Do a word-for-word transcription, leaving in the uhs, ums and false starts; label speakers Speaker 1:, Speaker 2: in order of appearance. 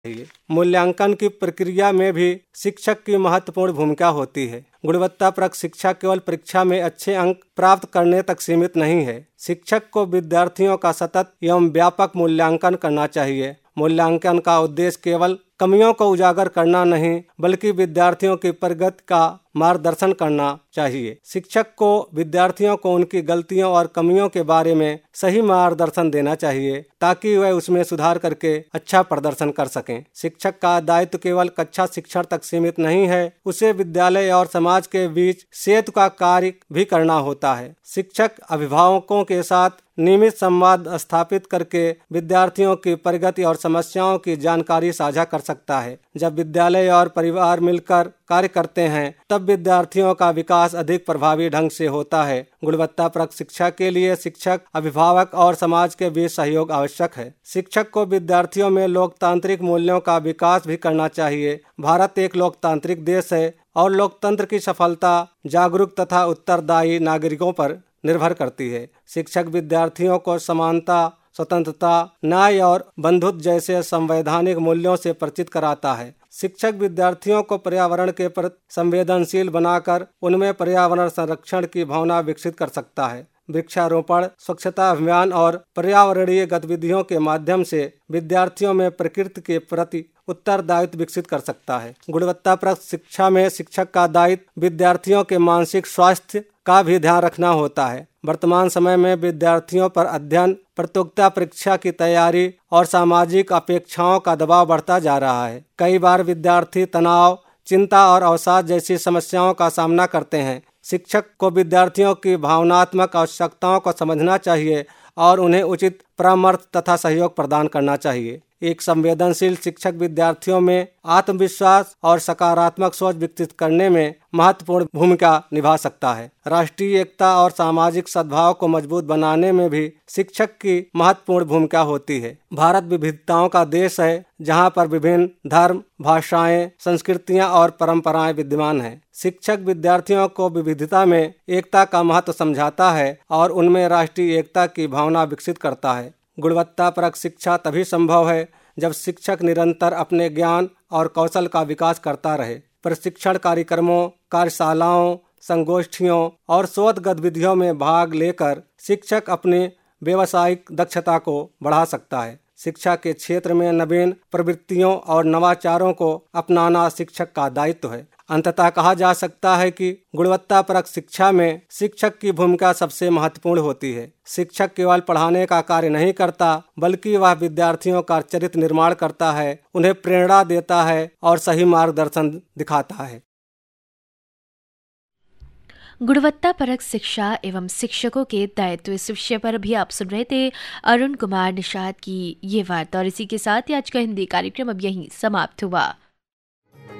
Speaker 1: मूल्यांकन की प्रक्रिया में भी शिक्षक की महत्वपूर्ण भूमिका होती है। गुणवत्तापरक शिक्षा केवल परीक्षा में अच्छे अंक प्राप्त करने तक सीमित नहीं है। शिक्षक को विद्यार्थियों का सतत एवं व्यापक मूल्यांकन करना चाहिए। मूल्यांकन का उद्देश्य केवल कमियों को उजागर करना नहीं, बल्कि विद्यार्थियों की प्रगति का मार्गदर्शन करना चाहिए। शिक्षक को विद्यार्थियों को उनकी गलतियों और कमियों के बारे में सही मार्गदर्शन देना चाहिए, ताकि वह उसमें सुधार करके अच्छा प्रदर्शन कर सकें। शिक्षक का दायित्व केवल कक्षा शिक्षण तक सीमित नहीं है, उसे विद्यालय और समाज के बीच सेतु का कार्य भी करना होता है। शिक्षक अभिभावकों के साथ नियमित संवाद स्थापित करके विद्यार्थियों की प्रगति और समस्याओं की जानकारी साझा कर सकता है। जब विद्यालय और परिवार मिलकर कार्य करते हैं, तब विद्यार्थियों का विकास अधिक प्रभावी ढंग से होता है। गुणवत्तापरक शिक्षा के लिए शिक्षक, अभिभावक और समाज के बीच सहयोग आवश्यक है। शिक्षक को विद्यार्थियों में लोकतांत्रिक मूल्यों का विकास भी करना चाहिए। भारत एक लोकतांत्रिक देश है और लोकतंत्र की सफलता जागरूक तथा उत्तरदायी नागरिकों पर निर्भर करती है। शिक्षक विद्यार्थियों को समानता, स्वतंत्रता, न्याय और बंधुत्व जैसे संवैधानिक मूल्यों से परिचित कराता है। शिक्षक विद्यार्थियों को पर्यावरण के प्रति संवेदनशील बनाकर उनमें पर्यावरण संरक्षण की भावना विकसित कर सकता है। वृक्षारोपण, स्वच्छता अभियान और पर्यावरणीय गतिविधियों के माध्यम से विद्यार्थियों में प्रकृति के प्रति उत्तरदायित्व विकसित कर सकता है। गुणवत्तापरक शिक्षा में शिक्षक का दायित्व विद्यार्थियों के मानसिक स्वास्थ्य का भी ध्यान रखना होता है। वर्तमान समय में विद्यार्थियों पर अध्ययन, प्रतियोगिता परीक्षा की तैयारी और सामाजिक अपेक्षाओं का दबाव बढ़ता जा रहा है। कई बार विद्यार्थी तनाव, चिंता और अवसाद जैसी समस्याओं का सामना करते हैं। शिक्षक को विद्यार्थियों की भावनात्मक आवश्यकताओं को समझना चाहिए और उन्हें उचित परामर्श तथा सहयोग प्रदान करना चाहिए। एक संवेदनशील शिक्षक विद्यार्थियों में आत्मविश्वास और सकारात्मक सोच विकसित करने में महत्वपूर्ण भूमिका निभा सकता है। राष्ट्रीय एकता और सामाजिक सद्भाव को मजबूत बनाने में भी शिक्षक की महत्वपूर्ण भूमिका होती है। भारत विविधताओं का देश है, जहां पर विभिन्न धर्म, भाषाएं, संस्कृतियां और परंपराएं विद्यमान हैं। शिक्षक विद्यार्थियों को विविधता में एकता का महत्व समझाता है और उनमें राष्ट्रीय एकता की भावना विकसित करता है। गुणवत्तापरक शिक्षा तभी संभव है जब शिक्षक निरंतर अपने ज्ञान और कौशल का विकास करता रहे। प्रशिक्षण कार्यक्रमों, कार्यशालाओं, संगोष्ठियों और शोध गतिविधियों में भाग लेकर शिक्षक अपनी व्यावसायिक दक्षता को बढ़ा सकता है। शिक्षा के क्षेत्र में नवीन प्रवृत्तियों और नवाचारों को अपनाना शिक्षक का दायित्व है। अंततः कहा जा सकता है कि गुणवत्तापरक शिक्षा में शिक्षक की भूमिका सबसे महत्वपूर्ण होती है। शिक्षक केवल पढ़ाने का कार्य नहीं करता, बल्कि वह विद्यार्थियों का चरित्र निर्माण करता है, उन्हें प्रेरणा देता है और सही मार्गदर्शन दिखाता है।
Speaker 2: गुणवत्तापरक शिक्षा एवं शिक्षकों के दायित्व, इस विषय पर भी आप सुन रहे थे अरुण कुमार निषाद की ये वार्ता। और इसी के साथ ही आज का हिंदी कार्यक्रम अब यहीं समाप्त हुआ।